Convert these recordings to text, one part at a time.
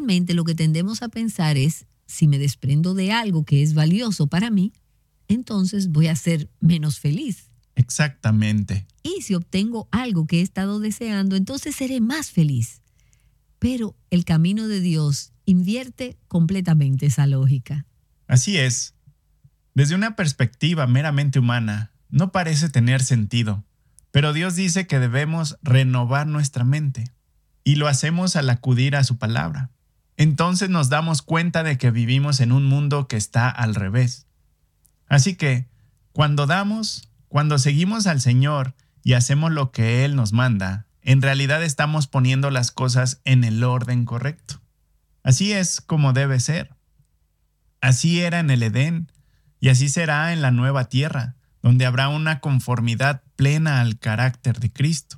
Normalmente lo que tendemos a pensar es, si me desprendo de algo que es valioso para mí, entonces voy a ser menos feliz. Exactamente. Y si obtengo algo que he estado deseando, entonces seré más feliz. Pero el camino de Dios invierte completamente esa lógica. Así es. Desde una perspectiva meramente humana, no parece tener sentido, pero Dios dice que debemos renovar nuestra mente, y lo hacemos al acudir a su palabra. Entonces nos damos cuenta de que vivimos en un mundo que está al revés. Así que, cuando seguimos al Señor y hacemos lo que Él nos manda, en realidad estamos poniendo las cosas en el orden correcto. Así es como debe ser. Así era en el Edén, y así será en la nueva tierra, donde habrá una conformidad plena al carácter de Cristo.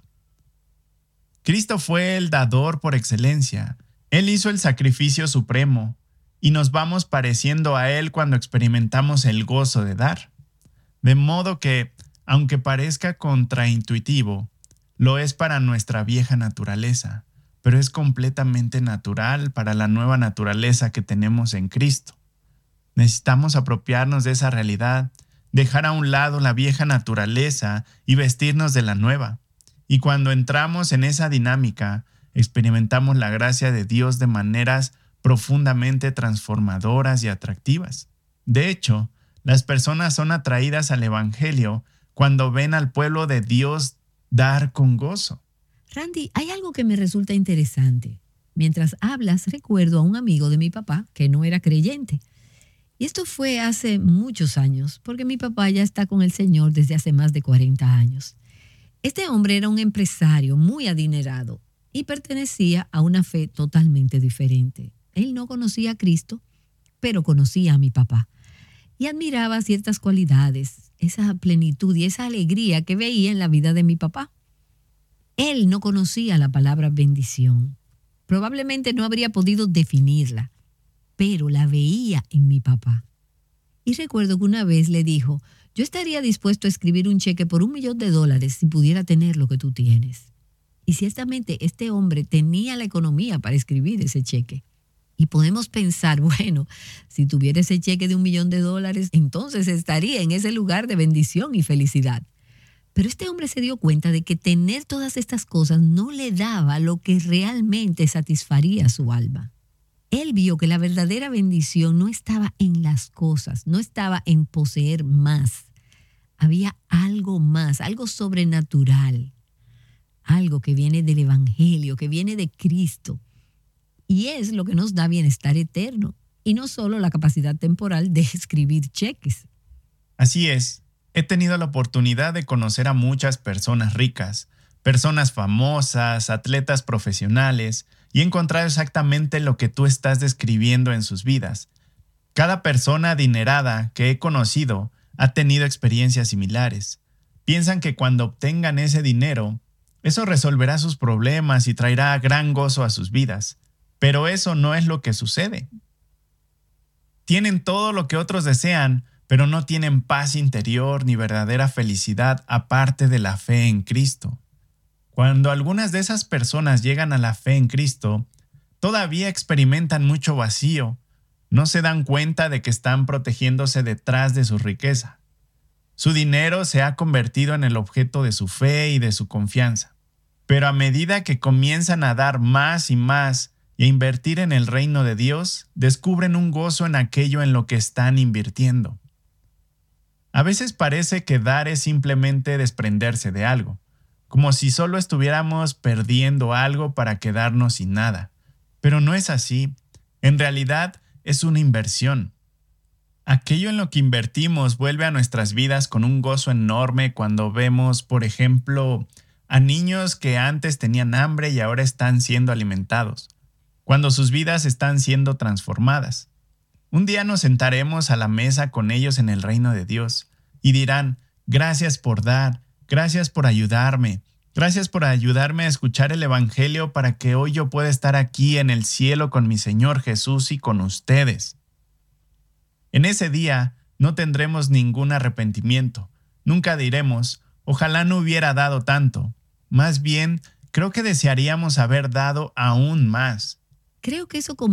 Cristo fue el dador por excelencia. Él hizo el sacrificio supremo, y nos vamos pareciendo a Él cuando experimentamos el gozo de dar. De modo que, aunque parezca contraintuitivo, lo es para nuestra vieja naturaleza, pero es completamente natural para la nueva naturaleza que tenemos en Cristo. Necesitamos apropiarnos de esa realidad, dejar a un lado la vieja naturaleza y vestirnos de la nueva. Y cuando entramos en esa dinámica, experimentamos la gracia de Dios de maneras profundamente transformadoras y atractivas. De hecho, las personas son atraídas al Evangelio cuando ven al pueblo de Dios dar con gozo. Randy, hay algo que me resulta interesante. Mientras hablas, recuerdo a un amigo de mi papá que no era creyente. Y esto fue hace muchos años, porque mi papá ya está con el Señor desde hace más de 40 años. Este hombre era un empresario muy adinerado y pertenecía a una fe totalmente diferente. Él no conocía a Cristo, pero conocía a mi papá. Y admiraba ciertas cualidades, esa plenitud y esa alegría que veía en la vida de mi papá. Él no conocía la palabra bendición. Probablemente no habría podido definirla, pero la veía en mi papá. Y recuerdo que una vez le dijo, yo estaría dispuesto a escribir un cheque por $1,000,000 si pudiera tener lo que tú tienes. Y ciertamente este hombre tenía la economía para escribir ese cheque. Y podemos pensar, bueno, si tuviera ese cheque de $1,000,000, entonces estaría en ese lugar de bendición y felicidad. Pero este hombre se dio cuenta de que tener todas estas cosas no le daba lo que realmente satisfaría su alma. Él vio que la verdadera bendición no estaba en las cosas, no estaba en poseer más. Había algo más, algo sobrenatural, algo que viene del Evangelio, que viene de Cristo. Y es lo que nos da bienestar eterno y no solo la capacidad temporal de escribir cheques. Así es, he tenido la oportunidad de conocer a muchas personas ricas, personas famosas, atletas profesionales, y he encontrado exactamente lo que tú estás describiendo en sus vidas. Cada persona adinerada que he conocido ha tenido experiencias similares. Piensan que cuando obtengan ese dinero, eso resolverá sus problemas y traerá gran gozo a sus vidas. Pero eso no es lo que sucede. Tienen todo lo que otros desean, pero no tienen paz interior ni verdadera felicidad aparte de la fe en Cristo. Cuando algunas de esas personas llegan a la fe en Cristo, todavía experimentan mucho vacío. No se dan cuenta de que están protegiéndose detrás de su riqueza. Su dinero se ha convertido en el objeto de su fe y de su confianza. Pero a medida que comienzan a dar más y más y a invertir en el reino de Dios, descubren un gozo en aquello en lo que están invirtiendo. A veces parece que dar es simplemente desprenderse de algo, como si solo estuviéramos perdiendo algo para quedarnos sin nada. Pero no es así. En realidad es una inversión. Aquello en lo que invertimos vuelve a nuestras vidas con un gozo enorme cuando vemos, por ejemplo, a niños que antes tenían hambre y ahora están siendo alimentados, cuando sus vidas están siendo transformadas. Un día nos sentaremos a la mesa con ellos en el reino de Dios y dirán, gracias por dar, gracias por ayudarme a escuchar el Evangelio para que hoy yo pueda estar aquí en el cielo con mi Señor Jesús y con ustedes. En ese día no tendremos ningún arrepentimiento. Nunca diremos, ojalá no hubiera dado tanto. Más bien, creo que desearíamos haber dado aún más. Creo que eso